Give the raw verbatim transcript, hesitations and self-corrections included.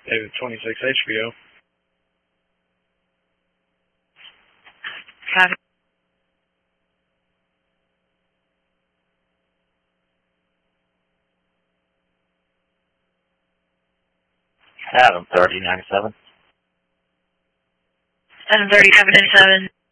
David twenty-six H B O. Copy. Adam thirty ninety-seven. Adam thirty, Kevin ninety-seven.